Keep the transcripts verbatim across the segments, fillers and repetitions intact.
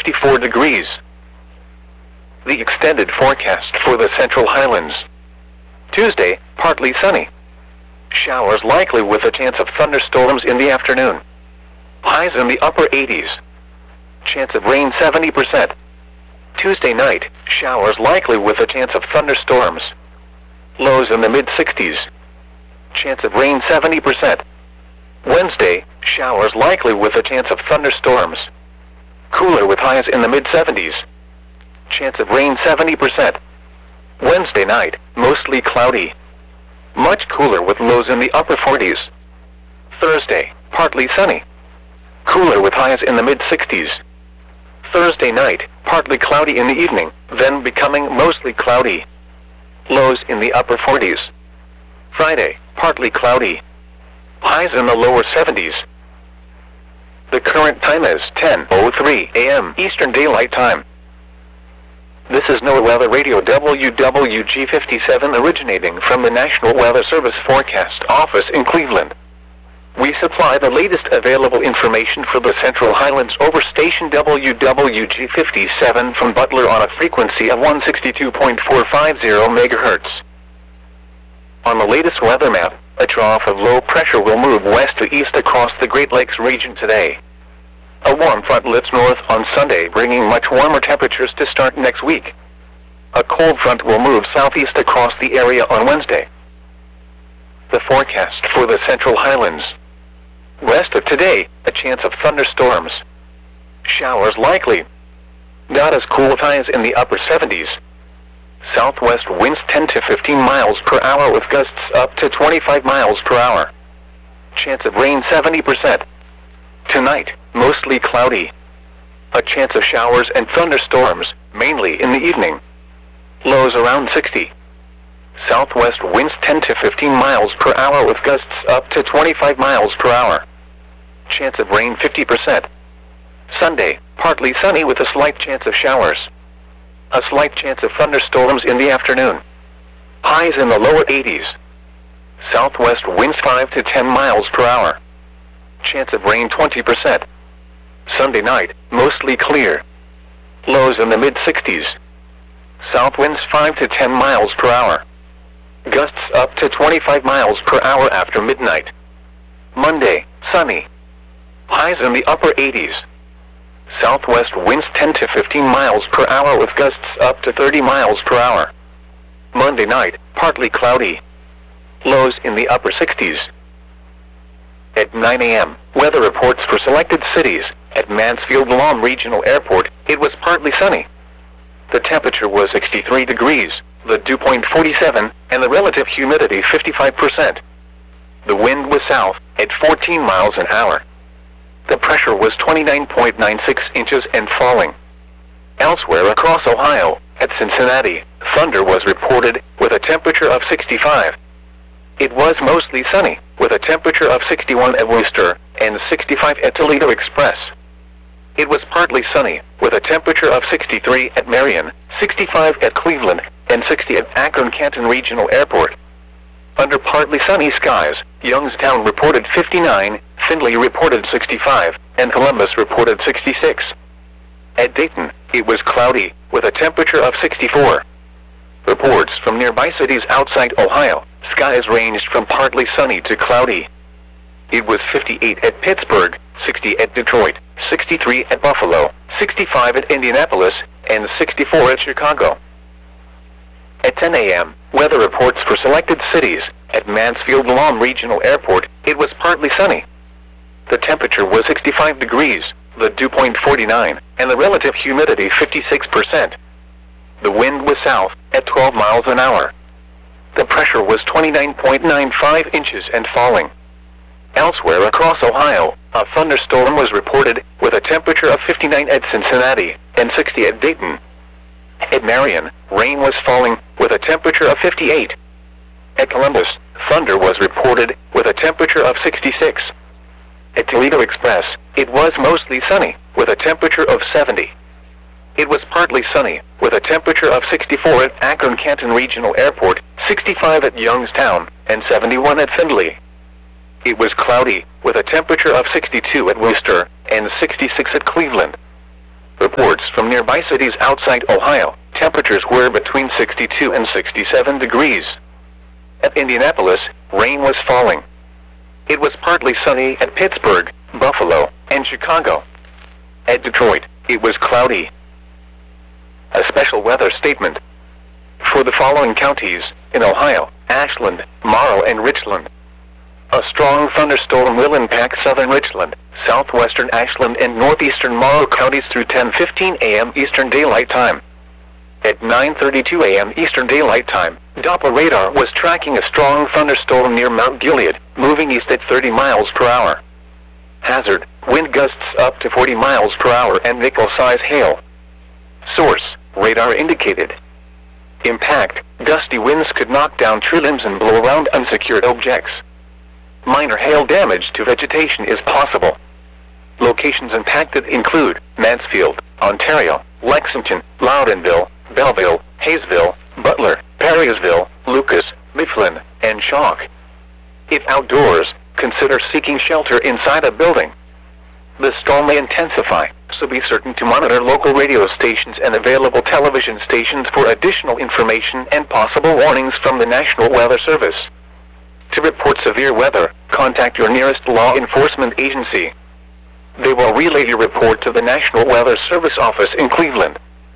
sixty-four degrees. The extended forecast for the Central Highlands. Tuesday, partly sunny. Showers likely with a chance of thunderstorms in the afternoon. Highs in the upper eighties. Chance of rain seventy percent. Tuesday night, showers likely with a chance of thunderstorms. Lows in the mid sixties. Chance of rain seventy percent. Wednesday, showers likely with a chance of thunderstorms. Cooler with highs in the mid seventies. Chance of rain seventy percent. Wednesday night, mostly cloudy. Much cooler with lows in the upper forties. Thursday, partly sunny. Cooler with highs in the mid sixties. Thursday night, partly cloudy in the evening, then becoming mostly cloudy. Lows in the upper forties. Friday, partly cloudy. Highs in the lower seventies. The current time is ten oh three a m Eastern Daylight Time. This is NOAA Weather Radio W W G fifty-seven originating from the National Weather Service Forecast Office in Cleveland. We supply the latest available information for the Central Highlands over station W W G fifty-seven from Butler on a frequency of one sixty-two point four five zero megahertz. On the latest weather map, a trough of low pressure will move west to east across the Great Lakes region today. A warm front lifts north on Sunday, bringing much warmer temperatures to start next week. A cold front will move southeast across the area on Wednesday. The forecast for the Central Highlands. West of today, a chance of thunderstorms. Showers likely. Not as cool with highs in the upper seventies. Southwest winds ten to fifteen miles per hour with gusts up to twenty-five miles per hour. Chance of rain seventy percent. Tonight, mostly cloudy. A chance of showers and thunderstorms, mainly in the evening. Lows around sixty. Southwest winds ten to fifteen miles per hour with gusts up to twenty-five miles per hour. Chance of rain fifty percent. Sunday, partly sunny with a slight chance of showers. A slight chance of thunderstorms in the afternoon. Highs in the lower eighties. Southwest winds five to ten miles per hour. Chance of rain twenty percent. Sunday night, mostly clear. Lows in the mid sixties. South winds five to ten miles per hour. Gusts up to twenty-five miles per hour after midnight. Monday, sunny. Highs in the upper eighties. Southwest winds ten to fifteen miles per hour with gusts up to thirty miles per hour. Monday night, partly cloudy. Lows in the upper sixties. At nine a m, weather reports for selected cities. At Mansfield-Lom Regional Airport, it was partly sunny. The temperature was sixty-three degrees, the dew point forty-seven, and the relative humidity fifty-five percent. The wind was south, at fourteen miles an hour. The pressure was twenty-nine point nine six inches and falling. Elsewhere across Ohio, at Cincinnati, thunder was reported, with a temperature of sixty-five. It was mostly sunny, with a temperature of sixty-one at Worcester, and sixty-five at Toledo Express. It was partly sunny, with a temperature of sixty-three at Marion, sixty-five at Cleveland, and sixty at Akron-Canton Regional Airport. Under partly sunny skies, Youngstown reported fifty-nine, Findlay reported sixty-five, and Columbus reported sixty-six. At Dayton, it was cloudy, with a temperature of sixty-four. Reports from nearby cities outside Ohio, skies ranged from partly sunny to cloudy. It was fifty-eight at Pittsburgh, sixty at Detroit, sixty-three at Buffalo, sixty-five at Indianapolis, and sixty-four at Chicago. At ten a m, weather reports for selected cities. At Mansfield-Lom Regional Airport, it was partly sunny. The temperature was sixty-five degrees, the dew point forty-nine, and the relative humidity fifty-six percent. The wind was south, at twelve miles an hour. The pressure was twenty-nine point nine five inches and falling. Elsewhere across Ohio, a thunderstorm was reported, with a temperature of fifty-nine at Cincinnati, and sixty at Dayton. At Marion, rain was falling, with a temperature of fifty-eight. At Columbus, thunder was reported, with a temperature of sixty-six. At Toledo Express, it was mostly sunny, with a temperature of seventy. It was partly sunny, with a temperature of sixty-four at Akron-Canton Regional Airport, sixty-five at Youngstown, and seventy-one at Findlay. It was cloudy, with a temperature of sixty-two at Worcester, and sixty-six at Cleveland. Reports reports from nearby cities outside Ohio, temperatures were between sixty-two and sixty-seven degrees. At Indianapolis, rain was falling. It was partly sunny at Pittsburgh, Buffalo, and Chicago. At Detroit, it was cloudy. A special weather statement. For the following counties, in Ohio, Ashland, Morrow, and Richland. A strong thunderstorm will impact southern Richland, southwestern Ashland, and northeastern Morrow counties through ten fifteen a m Eastern Daylight Time. At nine thirty-two a m Eastern Daylight Time, Doppler radar was tracking a strong thunderstorm near Mount Gilead, moving east at thirty miles per hour. Hazard, wind gusts up to forty miles per hour and nickel-size hail. Source, radar indicated. Impact, gusty winds could knock down tree limbs and blow around unsecured objects. Minor hail damage to vegetation is possible. Locations impacted include Mansfield, Ontario, Lexington, Loudonville, Belleville, Hayesville, Butler, Perrysville, Lucas, Mifflin, and Chalk. If outdoors, consider seeking shelter inside a building. The storm may intensify, so be certain to monitor local radio stations and available television stations for additional information and possible warnings from the National Weather Service. To report severe weather, contact your nearest law enforcement agency. They will relay your report to the National Weather Service office in Cleveland.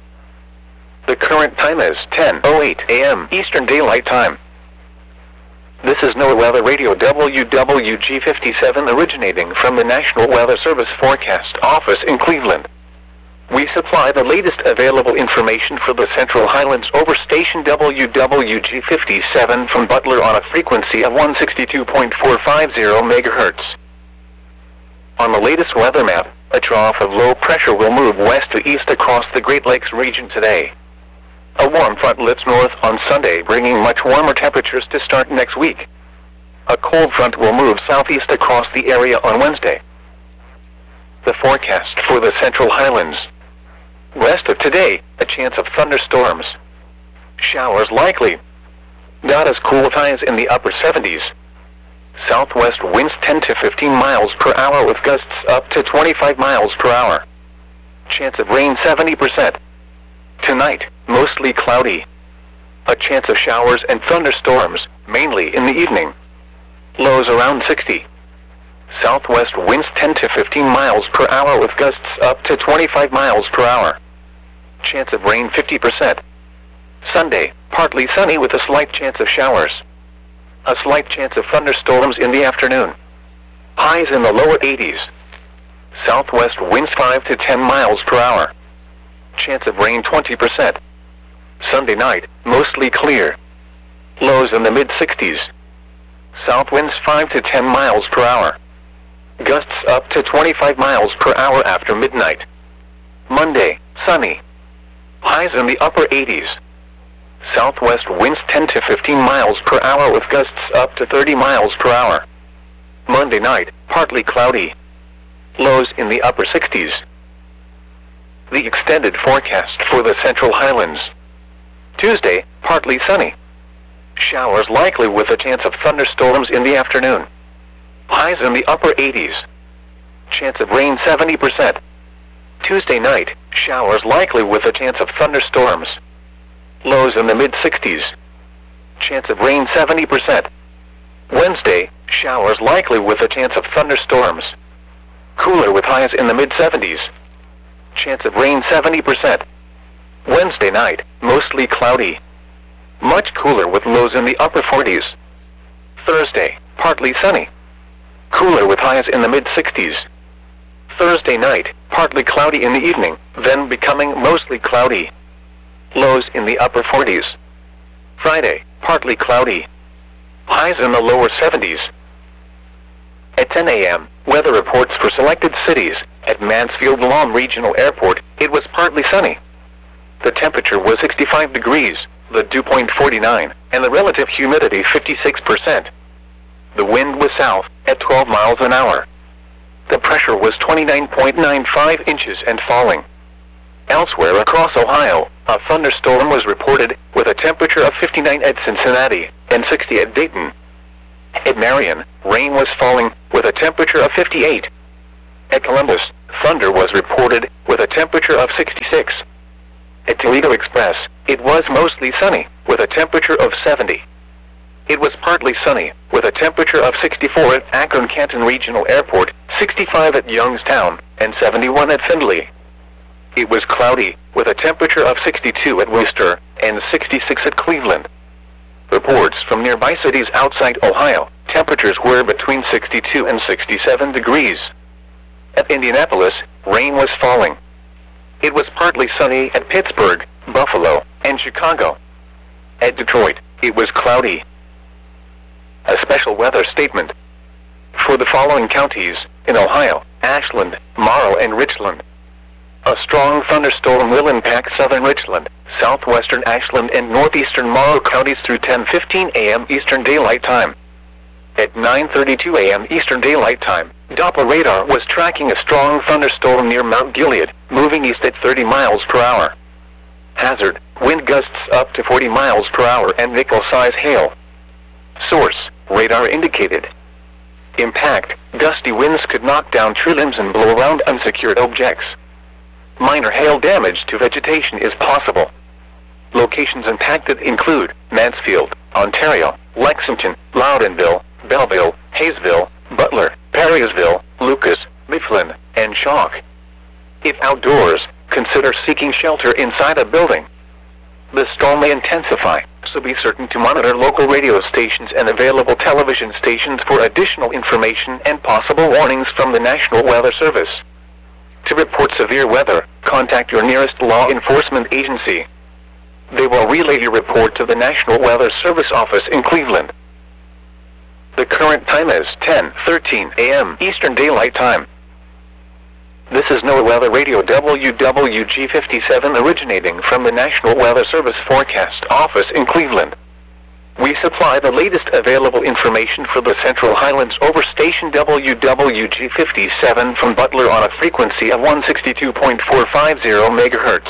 The current time is ten oh eight a m Eastern Daylight Time. This is NOAA Weather Radio W W G fifty-seven originating from the National Weather Service Forecast Office in Cleveland. We supply the latest available information for the Central Highlands over station W W G fifty-seven from Butler on a frequency of one sixty-two point four five zero megahertz. On the latest weather map, a trough of low pressure will move west to east across the Great Lakes region today. A warm front lifts north on Sunday, bringing much warmer temperatures to start next week. A cold front will move southeast across the area on Wednesday. The forecast for the Central Highlands. West of today, a chance of thunderstorms. Showers likely. Not as cool with highs in the upper seventies. Southwest winds ten to fifteen miles per hour with gusts up to twenty-five miles per hour. Chance of rain seventy percent. Tonight, mostly cloudy. A chance of showers and thunderstorms, mainly in the evening. Lows around sixty. Southwest winds ten to fifteen miles per hour with gusts up to twenty-five miles per hour. Chance of rain fifty percent. Sunday, partly sunny with a slight chance of showers. A slight chance of thunderstorms in the afternoon. Highs in the lower eighties. Southwest winds five to ten miles per hour. Chance of rain twenty percent. Sunday night, mostly clear. Lows in the mid sixties. South winds five to ten miles per hour. Gusts up to twenty-five miles per hour after midnight. Monday, sunny. Highs in the upper eighties. Southwest winds ten to fifteen miles per hour with gusts up to thirty miles per hour. Monday night, partly cloudy. Lows in the upper sixties. The extended forecast for the Central Highlands. Tuesday, partly sunny. Showers likely with a chance of thunderstorms in the afternoon. Highs in the upper eighties. Chance of rain seventy percent. Tuesday night, showers likely with a chance of thunderstorms. Lows in the mid sixties. Chance of rain seventy percent. Wednesday, showers likely with a chance of thunderstorms. Cooler with highs in the mid seventies. Chance of rain seventy percent. Wednesday night, mostly cloudy. Much cooler with lows in the upper forties. Thursday, partly sunny. Cooler with highs in the mid sixties. Thursday night, partly cloudy in the evening, then becoming mostly cloudy. Lows in the upper forties. Friday, partly cloudy. Highs in the lower seventies. At ten a m, weather reports for selected cities. At Mansfield-Lom Regional Airport, it was partly sunny. The temperature was sixty-five degrees, the dew point forty-nine, and the relative humidity fifty-six percent. The wind was south, at twelve miles an hour. The pressure was twenty-nine point nine five inches and falling. Elsewhere across Ohio, a thunderstorm was reported, with a temperature of fifty-nine at Cincinnati, and sixty at Dayton. At Marion, rain was falling, with a temperature of fifty-eight. At Columbus, thunder was reported, with a temperature of sixty-six. At Toledo Express, it was mostly sunny, with a temperature of seventy. It was partly sunny, with a temperature of sixty-four at Akron-Canton Regional Airport, sixty-five at Youngstown, and seventy-one at Findlay. It was cloudy, with a temperature of sixty-two at Worcester, and sixty-six at Cleveland. Reports from nearby cities outside Ohio, temperatures were between sixty-two and sixty-seven degrees. At Indianapolis, rain was falling. It was partly sunny at Pittsburgh, Buffalo, and Chicago. At Detroit, it was cloudy. A special weather statement. For the following counties, in Ohio, Ashland, Morrow, and Richland. A strong thunderstorm will impact southern Richland, southwestern Ashland, and northeastern Morrow counties through ten fifteen a m Eastern Daylight Time. At nine thirty-two a m Eastern Daylight Time, Doppler radar was tracking a strong thunderstorm near Mount Gilead, moving east at thirty miles per hour. Hazard, wind gusts up to forty miles per hour and nickel-size hail. Source, radar indicated. Impact, gusty winds could knock down tree limbs and blow around unsecured objects. Minor hail damage to vegetation is possible. Locations impacted include Mansfield, Ontario, Lexington, Loudonville, Belleville, Hayesville, Butler, Perrysville, Lucas, Mifflin, and Chalk. If outdoors, consider seeking shelter inside a building. The storm may intensify, so be certain to monitor local radio stations and available television stations for additional information and possible warnings from the National Weather Service. To report severe weather, contact your nearest law enforcement agency. They will relay your report to the National Weather Service office in Cleveland. The current time is ten thirteen a m Eastern Daylight Time. This is NOAA Weather Radio W W G fifty-seven originating from the National Weather Service Forecast Office in Cleveland. We supply the latest available information for the Central Highlands over station W W G fifty-seven from Butler on a frequency of one sixty-two point four five zero megahertz.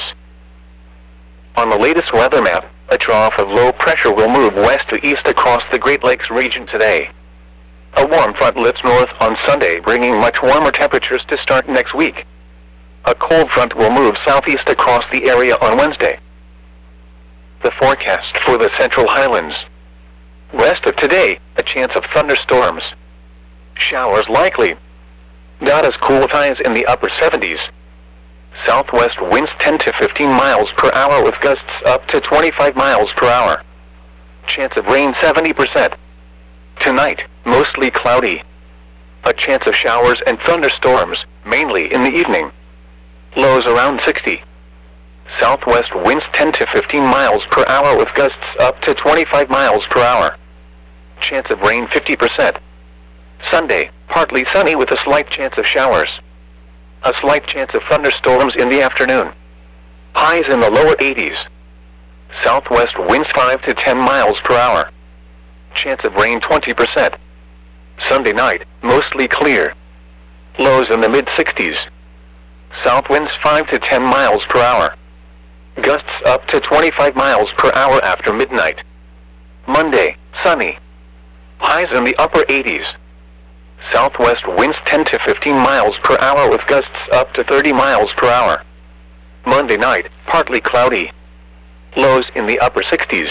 On the latest weather map, a trough of low pressure will move west to east across the Great Lakes region today. A warm front lifts north on Sunday, bringing much warmer temperatures to start next week. A cold front will move southeast across the area on Wednesday. The forecast for the Central Highlands. West of today, a chance of thunderstorms. Showers likely. Not as cool, highs in the upper seventies. Southwest winds ten to fifteen miles per hour with gusts up to twenty-five miles per hour. Chance of rain seventy percent. Tonight, mostly cloudy. A chance of showers and thunderstorms, mainly in the evening. Lows around sixty. Southwest winds ten to fifteen miles per hour with gusts up to twenty-five miles per hour. Chance of rain fifty percent. Sunday, partly sunny with a slight chance of showers. A slight chance of thunderstorms in the afternoon. Highs in the lower eighties. Southwest winds five to ten miles per hour. Chance of rain twenty percent. Sunday night, mostly clear. Lows in the mid sixties. South winds five to ten miles per hour. Gusts up to twenty-five miles per hour after midnight. Monday, sunny. Highs in the upper eighties. Southwest winds ten to fifteen miles per hour with gusts up to thirty miles per hour. Monday night, partly cloudy. Lows in the upper sixties.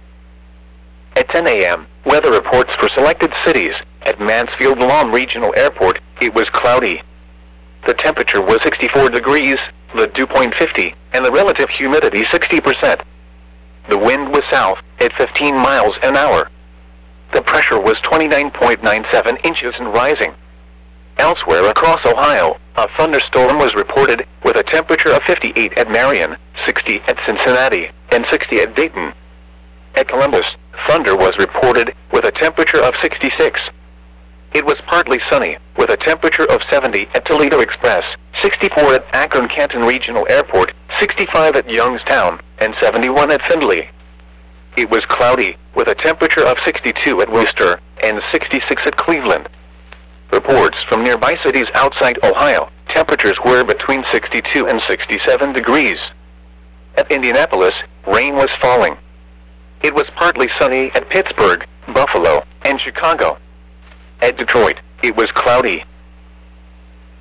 At ten a m, weather reports for selected cities. At Mansfield-Lom Regional Airport, it was cloudy. The temperature was sixty-four degrees, the dew point fifty, and the relative humidity sixty percent. The wind was south, at fifteen miles an hour. The pressure was twenty-nine point nine seven inches and rising. Elsewhere across Ohio, a thunderstorm was reported, with a temperature of fifty-eight at Marion, sixty at Cincinnati, and sixty at Dayton. At Columbus, thunder was reported, with a temperature of sixty-six. It was partly sunny, with a temperature of seventy at Toledo Express, sixty-four at Akron-Canton Regional Airport, sixty-five at Youngstown, and seventy-one at Findlay. It was cloudy, with a temperature of sixty-two at Worcester, and sixty-six at Cleveland. Reports from nearby cities outside Ohio, temperatures were between sixty-two and sixty-seven degrees. At Indianapolis, rain was falling. It was partly sunny at Pittsburgh, Buffalo, and Chicago. At Detroit, it was cloudy.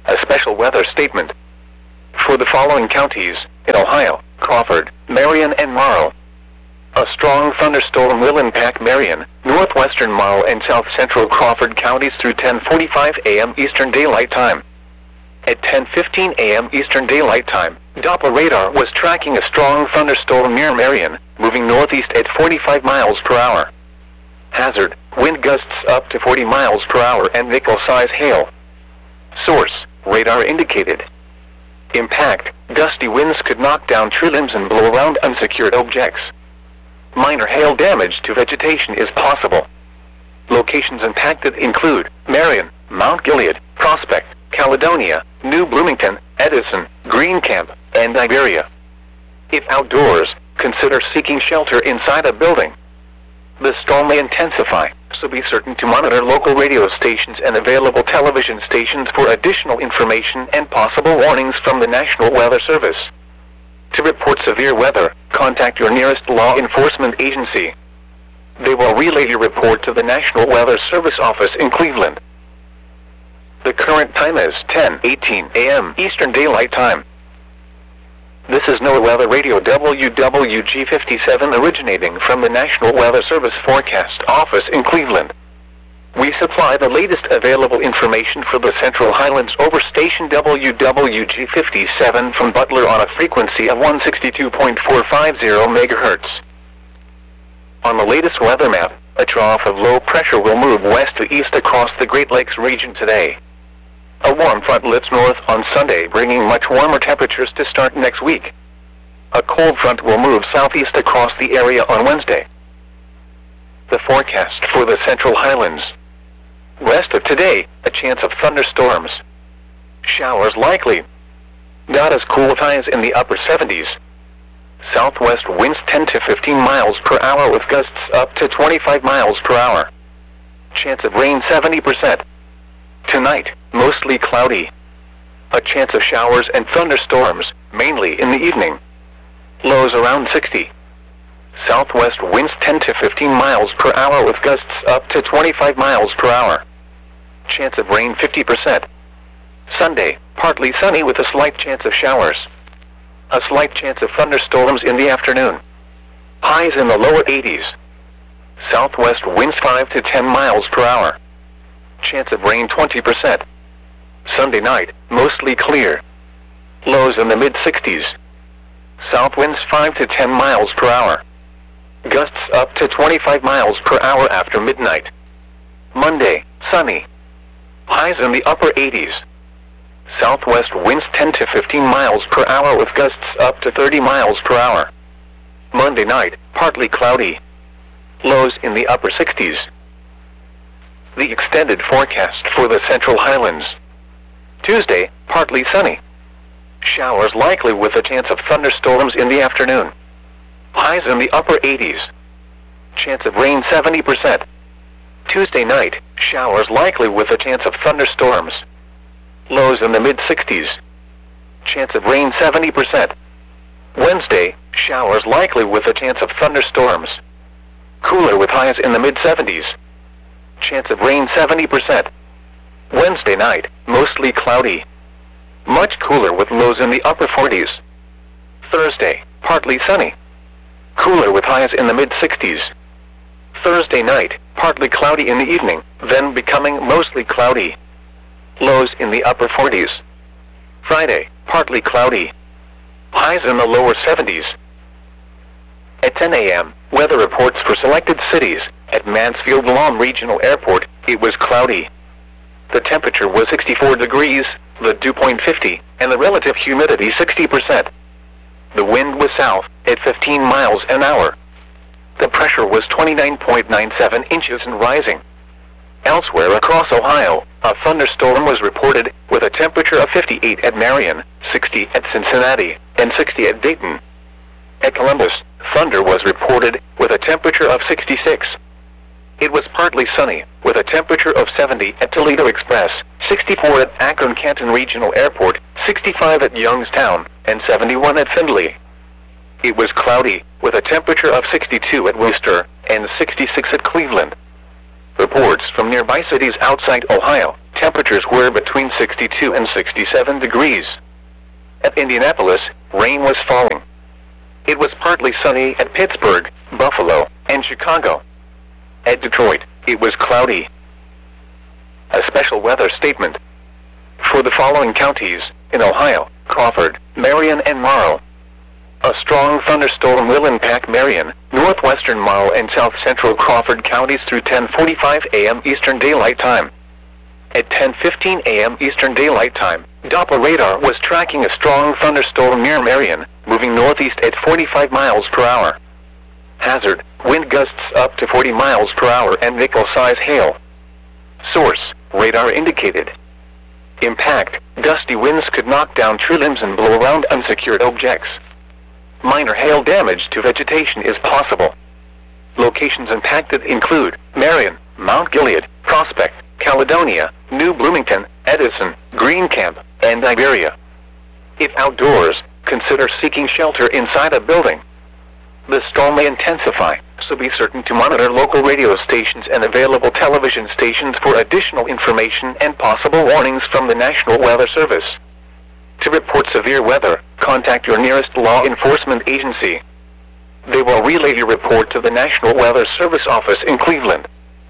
a special weather statement. For the following counties, in Ohio, Crawford, Marion and Marl. A strong thunderstorm will impact Marion, northwestern Marl and south-central Crawford counties through ten forty-five a m Eastern Daylight Time. At ten fifteen a m Eastern Daylight Time, Doppler radar was tracking a strong thunderstorm near Marion, moving northeast at forty-five miles per hour. Hazard, wind gusts up to forty miles per hour and nickel-size hail. Source, radar indicated. Impact, gusty winds could knock down tree limbs and blow around unsecured objects. Minor hail damage to vegetation is possible. Locations impacted include Marion, Mount Gilead, Prospect, Caledonia, New Bloomington, Edison, Greencamp, and Iberia. If outdoors, consider seeking shelter inside a building. The storm may intensify, so be certain to monitor local radio stations and available television stations for additional information and possible warnings from the National Weather Service. To report severe weather, contact your nearest law enforcement agency. They will relay your report to the National Weather Service office in Cleveland. The current time is ten eighteen a m Eastern Daylight Time. This is NOAA Weather Radio W W G fifty-seven originating from the National Weather Service Forecast Office in Cleveland. We supply the latest available information for the Central Highlands over station W W G fifty-seven from Butler on a frequency of one sixty-two point four five zero megahertz. On the latest weather map, a trough of low pressure will move west to east across the Great Lakes region today. A warm front lifts north on Sunday, bringing much warmer temperatures to start next week. A cold front will move southeast across the area on Wednesday. The forecast for the Central Highlands. West of today, a chance of thunderstorms. Showers likely. Not as cool with highs in the upper seventies. Southwest winds ten to fifteen miles per hour with gusts up to twenty-five miles per hour. Chance of rain seventy percent. Tonight, mostly cloudy. A chance of showers and thunderstorms, mainly in the evening. Lows around sixty. Southwest winds ten to fifteen miles per hour with gusts up to twenty-five miles per hour. Chance of rain fifty percent. Sunday, partly sunny with a slight chance of showers. A slight chance of thunderstorms in the afternoon. Highs in the lower eighties. Southwest winds five to ten miles per hour. Chance of rain twenty percent. Sunday night, mostly clear. Lows in the mid sixties. South winds five to ten miles per hour. Gusts up to twenty-five miles per hour after midnight. Monday, sunny. Highs in the upper eighties. Southwest winds ten to fifteen miles per hour with gusts up to thirty miles per hour. Monday night, partly cloudy. Lows in the upper sixties. The extended forecast for the Central Highlands. Tuesday, partly sunny. Showers likely with a chance of thunderstorms in the afternoon. Highs in the upper eighties. Chance of rain seventy percent. Tuesday night, showers likely with a chance of thunderstorms. Lows in the mid sixties. Chance of rain seventy percent. Wednesday, showers likely with a chance of thunderstorms. Cooler with highs in the mid seventies. Chance of rain seventy percent. Wednesday night, mostly cloudy. Much cooler with lows in the upper forties. Thursday, partly sunny. Cooler with highs in the mid sixties. Thursday night, partly cloudy in the evening, then becoming mostly cloudy. Lows in the upper forties. Friday, partly cloudy. Highs in the lower seventies. At ten a m, weather reports for selected cities. At Mansfield-Lom Regional Airport, it was cloudy. The temperature was sixty-four degrees, the dew point fifty, and the relative humidity sixty percent. The wind was south, at fifteen miles an hour. The pressure was twenty-nine point nine seven inches and rising. Elsewhere across Ohio, a thunderstorm was reported, with a temperature of fifty-eight at Marion, sixty at Cincinnati, and sixty at Dayton. At Columbus, thunder was reported, with a temperature of sixty-six. It was partly sunny, with a temperature of seventy at Toledo Express, sixty-four at Akron-Canton Regional Airport, sixty-five at Youngstown, and seventy-one at Findlay. It was cloudy, with a temperature of sixty-two at Worcester, and sixty-six at Cleveland. Reports from nearby cities outside Ohio, temperatures were between sixty-two and sixty-seven degrees. At Indianapolis, rain was falling. It was partly sunny at Pittsburgh, Buffalo, and Chicago. At Detroit, it was cloudy. A special weather statement. For the following counties, in Ohio, Crawford, Marion, and Morrow. A strong thunderstorm will impact Marion, northwestern Morrow, and south-central Crawford counties through ten forty-five a m Eastern Daylight Time. At ten fifteen a m Eastern Daylight Time, Doppler radar was tracking a strong thunderstorm near Marion, moving northeast at forty-five miles per hour. Hazard, wind gusts up to forty miles per hour and nickel-size hail. Source, radar indicated. Impact, gusty winds could knock down tree limbs and blow around unsecured objects. Minor hail damage to vegetation is possible. Locations impacted include Marion, Mount Gilead, Prospect, Caledonia, New Bloomington, Edison, Greencamp, and Iberia. If outdoors, consider seeking shelter inside a building. The storm may intensify, so be certain to monitor local radio stations and available television stations for additional information and possible warnings from the National Weather Service. To report severe weather, contact your nearest law enforcement agency. They will relay your report to the National Weather Service office in Cleveland.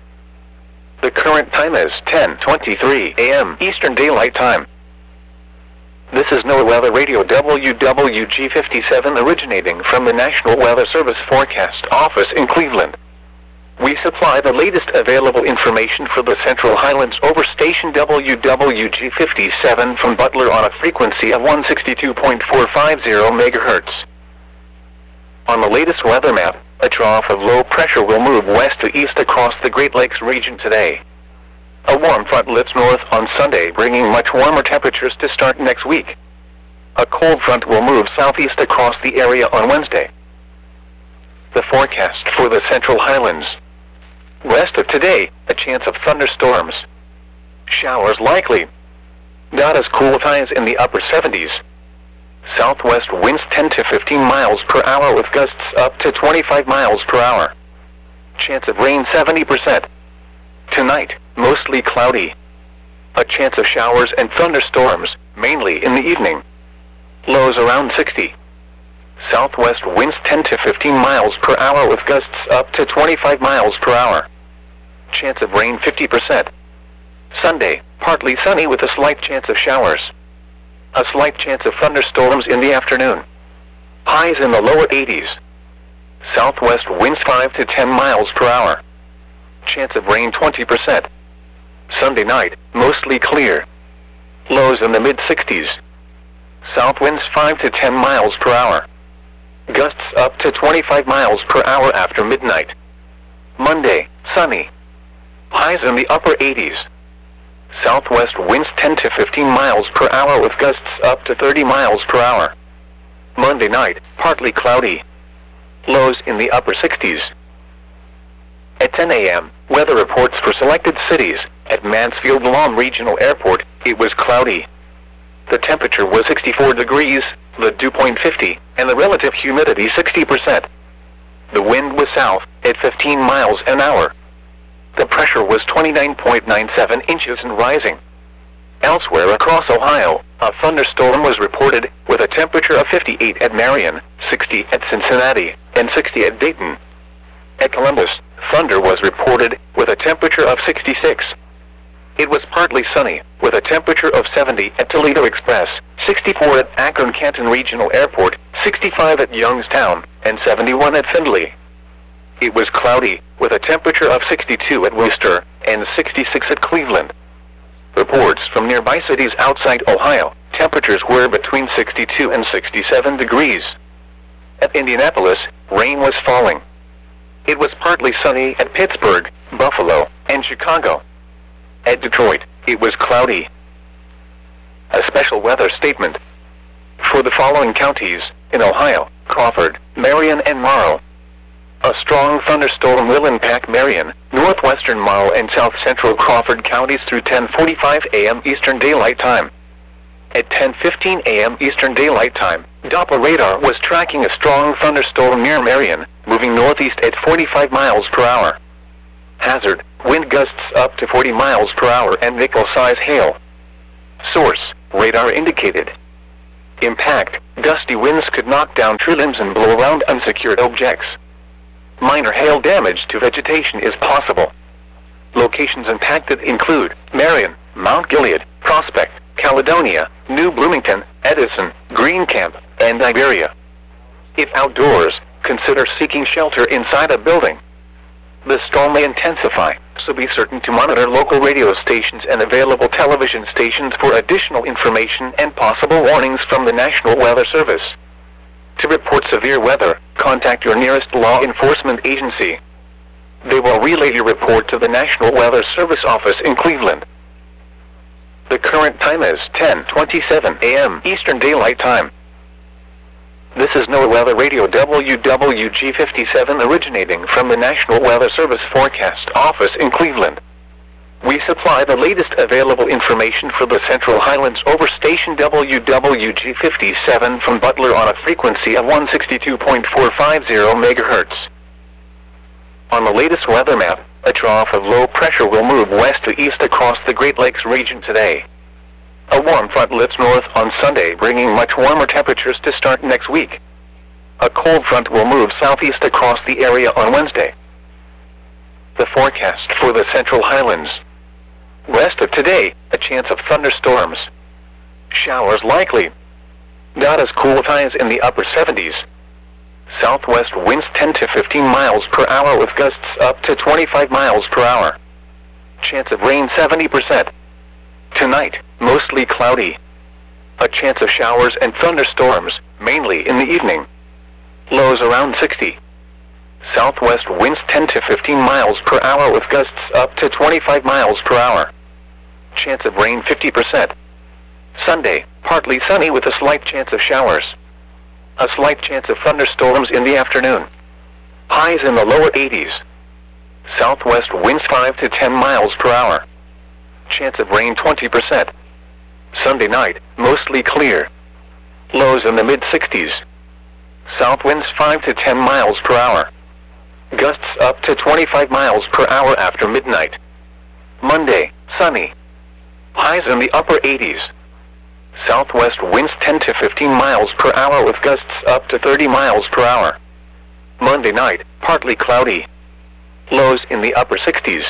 The current time is ten twenty-three a m Eastern Daylight Time. This is NOAA Weather Radio W W G fifty-seven originating from the National Weather Service Forecast Office in Cleveland. We supply the latest available information for the Central Highlands over station W W G fifty-seven from Butler on a frequency of one sixty-two point four five zero megahertz. On the latest weather map, a trough of low pressure will move west to east across the Great Lakes region today. A warm front lifts north on Sunday, bringing much warmer temperatures to start next week. A cold front will move southeast across the area on Wednesday. The forecast for the Central Highlands. West of today, a chance of thunderstorms. Showers likely. Not as cool with highs in the upper seventies. Southwest winds ten to fifteen miles per hour with gusts up to twenty-five miles per hour. Chance of rain seventy percent. Tonight, mostly cloudy. A chance of showers and thunderstorms, mainly in the evening. Lows around sixty. Southwest winds ten to fifteen miles per hour with gusts up to twenty-five miles per hour. Chance of rain fifty percent. Sunday, partly sunny with a slight chance of showers. A slight chance of thunderstorms in the afternoon. Highs in the lower eighties. Southwest winds five to ten miles per hour. Chance of rain twenty percent. Sunday night, mostly clear. Lows in the mid sixties. South winds five to ten miles per hour. Gusts up to twenty-five miles per hour after midnight. Monday, sunny. Highs in the upper eighties. Southwest winds ten to fifteen miles per hour with gusts up to thirty miles per hour. Monday night, partly cloudy. Lows in the upper sixties. At ten a m, weather reports for selected cities. At Mansfield-Lom Regional Airport, it was cloudy. The temperature was sixty-four degrees, the dew point fifty, and the relative humidity sixty percent. The wind was south, at fifteen miles an hour. The pressure was twenty-nine point nine seven inches and rising. Elsewhere across Ohio, a thunderstorm was reported, with a temperature of fifty-eight at Marion, sixty at Cincinnati, and sixty at Dayton. At Columbus, thunder was reported, with a temperature of sixty-six. It was partly sunny, with a temperature of seventy at Toledo Express, sixty-four at Akron-Canton Regional Airport, sixty-five at Youngstown, and seventy-one at Findlay. It was cloudy, with a temperature of sixty-two at Worcester, and sixty-six at Cleveland. Reports from nearby cities outside Ohio, temperatures were between sixty-two and sixty-seven degrees. At Indianapolis, rain was falling. It was partly sunny at Pittsburgh, Buffalo, and Chicago. At Detroit, it was cloudy. A special weather statement. For the following counties, in Ohio, Crawford, Marion, and Morrow. A strong thunderstorm will impact Marion, northwestern Morrow, and south-central Crawford counties through ten forty-five a m Eastern Daylight Time. At ten fifteen a m Eastern Daylight Time, Doppler radar was tracking a strong thunderstorm near Marion, moving northeast at forty-five miles per hour. Hazard, Wind gusts up to forty miles per hour and nickel-size hail. Source: radar indicated. Impact: gusty winds could knock down tree limbs and blow around unsecured objects. Minor hail damage to vegetation is possible. Locations impacted include Marion, Mount Gilead, Prospect, Caledonia, New Bloomington, Edison, Greencamp, and Iberia. If outdoors, consider seeking shelter inside a building. The storm may intensify, so be certain to monitor local radio stations and available television stations for additional information and possible warnings from the National Weather Service. To report severe weather, contact your nearest law enforcement agency. They will relay your report to the National Weather Service office in Cleveland. The current time is ten twenty-seven a m Eastern Daylight Time. This is NOAA Weather Radio W W G fifty-seven originating from the National Weather Service Forecast Office in Cleveland. We supply the latest available information for the Central Highlands over station W W G fifty-seven from Butler on a frequency of one sixty-two point four five zero megahertz. On the latest weather map, a trough of low pressure will move west to east across the Great Lakes region today. A warm front lifts north on Sunday, bringing much warmer temperatures to start next week. A cold front will move southeast across the area on Wednesday. The forecast for the Central Highlands. West of today, a chance of thunderstorms. Showers likely. Not as cool with highs in the upper seventies. Southwest winds ten to fifteen miles per hour with gusts up to twenty-five miles per hour. Chance of rain seventy percent. Tonight, mostly cloudy. A chance of showers and thunderstorms, mainly in the evening. Lows around sixty. Southwest winds ten to fifteen miles per hour with gusts up to twenty-five miles per hour. Chance of rain fifty percent. Sunday, partly sunny with a slight chance of showers. A slight chance of thunderstorms in the afternoon. Highs in the lower eighties. Southwest winds five to ten miles per hour. Chance of rain twenty percent. Sunday night, mostly clear. Lows in the mid sixties. South winds five to ten miles per hour. Gusts up to twenty-five miles per hour after midnight. Monday, sunny. Highs in the upper eighties. Southwest winds ten to fifteen miles per hour with gusts up to thirty miles per hour. Monday night, partly cloudy. Lows in the upper sixties.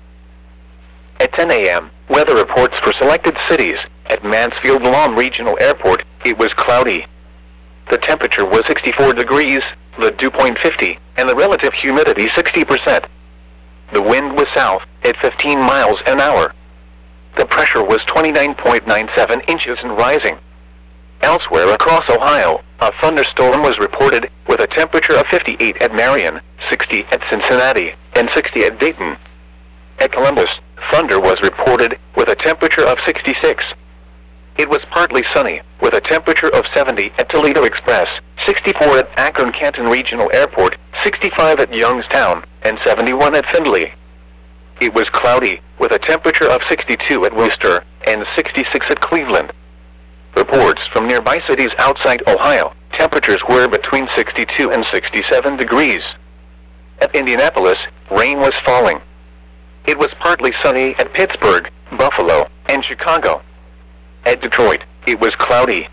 At ten a m, weather reports for selected cities. At Mansfield-Lom Regional Airport, it was cloudy. The temperature was sixty-four degrees, the dew point fifty, and the relative humidity sixty percent. The wind was south, at fifteen miles an hour. The pressure was twenty-nine point nine seven inches and rising. Elsewhere across Ohio, a thunderstorm was reported, with a temperature of fifty-eight at Marion, sixty at Cincinnati, and sixty at Dayton. At Columbus, thunder was reported, with a temperature of sixty-six. It was partly sunny, with a temperature of seventy at Toledo Express, sixty-four at Akron-Canton Regional Airport, sixty-five at Youngstown, and seventy-one at Findlay. It was cloudy, with a temperature of sixty-two at Worcester, and sixty-six at Cleveland. Reports from nearby cities outside Ohio, temperatures were between sixty-two and sixty-seven degrees. At Indianapolis, rain was falling. It was partly sunny at Pittsburgh, Buffalo, and Chicago. At Detroit, it was cloudy.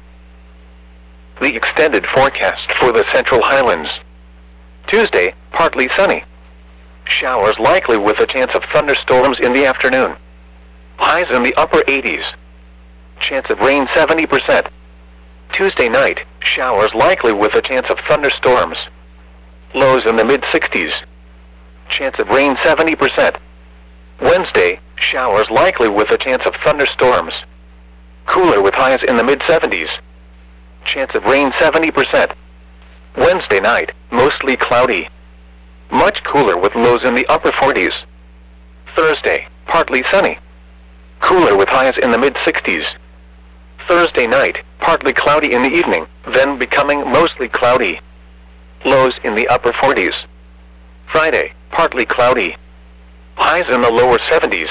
The extended forecast for the Central Highlands. Tuesday, partly sunny. Showers likely with a chance of thunderstorms in the afternoon. Highs in the upper eighties. Chance of rain seventy percent. Tuesday night, showers likely with a chance of thunderstorms. Lows in the mid sixties. Chance of rain seventy percent. Wednesday, showers likely with a chance of thunderstorms. Cooler with highs in the mid seventies. Chance of rain seventy percent. Wednesday night, mostly cloudy. Much cooler with lows in the upper forties. Thursday, partly sunny. Cooler with highs in the mid sixties. Thursday night, partly cloudy in the evening, then becoming mostly cloudy. Lows in the upper forties. Friday, partly cloudy. Highs in the lower seventies.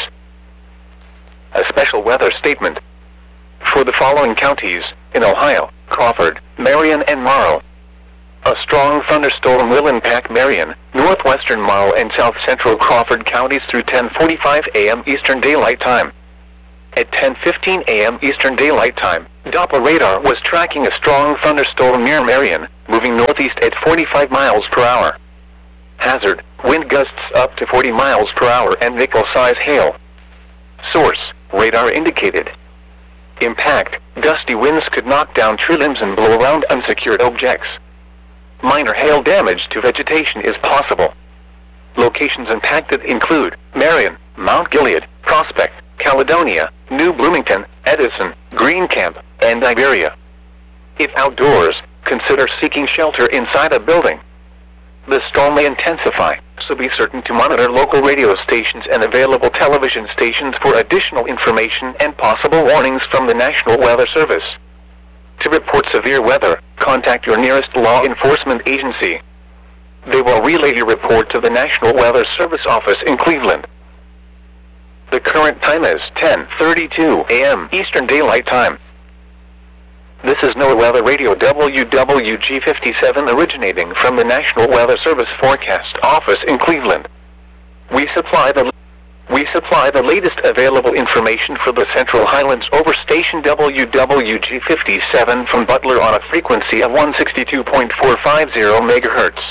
A special weather statement. For the following counties, in Ohio, Crawford, Marion, and Morrow. A strong thunderstorm will impact Marion, northwestern Marl and south central Crawford counties through ten forty-five a m Eastern Daylight Time. At ten fifteen a m Eastern Daylight Time, Doppler radar was tracking a strong thunderstorm near Marion, moving northeast at forty-five miles per hour. Hazard, wind gusts up to forty miles per hour and nickel-size hail. Source, radar indicated. Impact, gusty winds could knock down tree limbs and blow around unsecured objects. Minor hail damage to vegetation is possible. Locations impacted include Marion, Mount Gilead, Prospect, Caledonia, New Bloomington, Edison, Greencamp, and Iberia. If outdoors, consider seeking shelter inside a building. The storm may intensify, so be certain to monitor local radio stations and available television stations for additional information and possible warnings from the National Weather Service. To report severe weather, contact your nearest law enforcement agency. They will relay your report to the National Weather Service office in Cleveland. The current time is ten thirty-two a m Eastern Daylight Time. This is NOAA Weather Radio W W G fifty-seven originating from the National Weather Service Forecast Office in Cleveland. We supply the we supply the latest available information for the Central Highlands over station W W G fifty-seven from Butler on a frequency of one sixty-two point four five zero megahertz.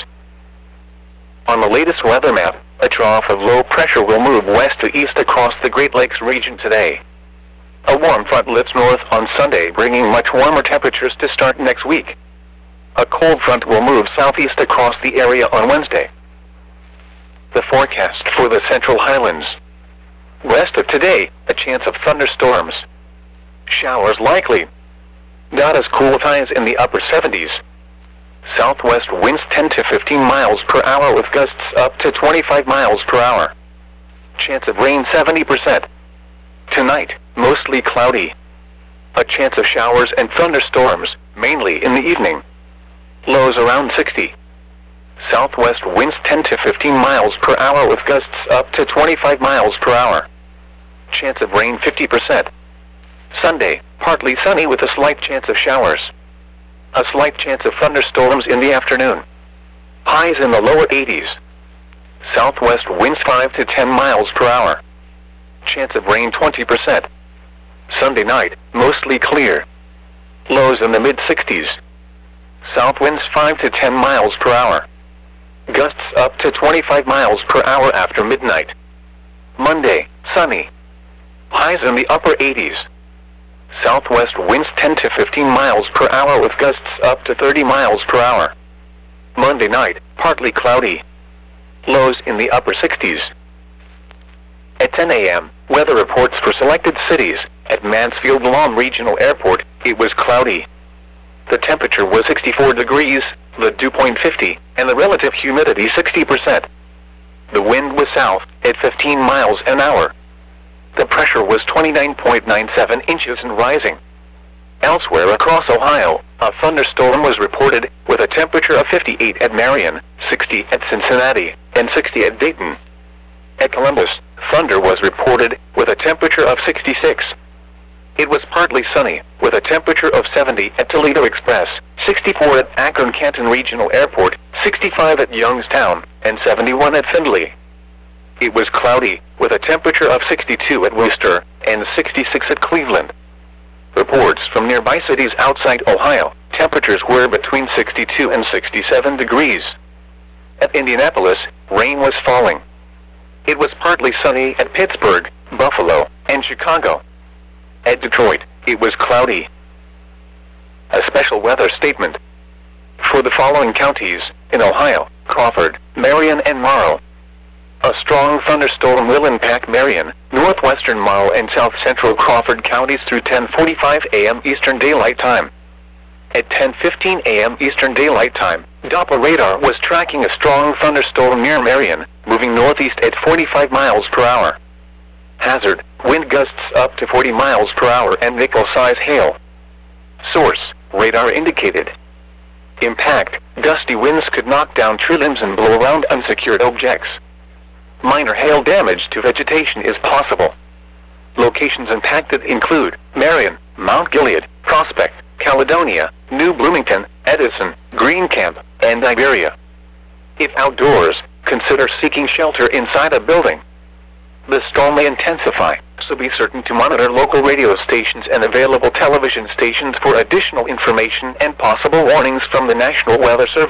On the latest weather map, a trough of low pressure will move west to east across the Great Lakes region today. A warm front lifts north on Sunday, bringing much warmer temperatures to start next week. A cold front will move southeast across the area on Wednesday. The forecast for the Central Highlands. West of today, a chance of thunderstorms. Showers likely. Not as cool, with highs in the upper seventies. Southwest winds ten to fifteen miles per hour with gusts up to twenty-five miles per hour. Chance of rain seventy percent. Tonight, mostly cloudy. A chance of showers and thunderstorms, mainly in the evening. Lows around sixty. Southwest winds ten to fifteen miles per hour with gusts up to twenty-five miles per hour. Chance of rain fifty percent. Sunday, partly sunny with a slight chance of showers. A slight chance of thunderstorms in the afternoon. Highs in the lower eighties. Southwest winds five to ten miles per hour. Chance of rain twenty percent. Sunday night, mostly clear. Lows in the mid sixties. South winds five to ten miles per hour. Gusts up to twenty-five miles per hour after midnight. Monday, sunny. Highs in the upper eighties. Southwest winds ten to fifteen miles per hour with gusts up to thirty miles per hour. Monday night, partly cloudy. Lows in the upper sixties. At ten a m, weather reports for selected cities. At Mansfield-Lom Regional Airport, it was cloudy. The temperature was sixty-four degrees, the dew point fifty, and the relative humidity sixty percent. The wind was south, at fifteen miles an hour. The pressure was twenty-nine point nine seven inches and rising. Elsewhere across Ohio, a thunderstorm was reported, with a temperature of fifty-eight at Marion, sixty at Cincinnati, and sixty at Dayton. At Columbus, thunder was reported, with a temperature of sixty-six. It was partly sunny, with a temperature of seventy at Toledo Express, sixty-four at Akron-Canton Regional Airport, sixty-five at Youngstown, and seventy-one at Findlay. It was cloudy, with a temperature of sixty-two at Worcester, and sixty-six at Cleveland. Reports from nearby cities outside Ohio, temperatures were between sixty-two and sixty-seven degrees. At Indianapolis, rain was falling. It was partly sunny at Pittsburgh, Buffalo, and Chicago. At Detroit, it was cloudy. A special weather statement. For the following counties, in Ohio, Crawford, Marion, and Marl. A strong thunderstorm will impact Marion, northwestern Marl, and south central Crawford counties through ten forty-five a m Eastern Daylight Time. At ten fifteen a m Eastern Daylight Time, Doppler radar was tracking a strong thunderstorm near Marion, moving northeast at forty-five miles per hour. Hazard, wind gusts up to forty miles per hour and nickel-size hail. Source, radar indicated. Impact, gusty winds could knock down tree limbs and blow around unsecured objects. Minor hail damage to vegetation is possible. Locations impacted include Marion, Mount Gilead, Prospect, Caledonia, New Bloomington, Edison, Greencamp, and Iberia. If outdoors, consider seeking shelter inside a building. The storm may intensify, so be certain to monitor local radio stations and available television stations for additional information and possible warnings from the National Weather Service.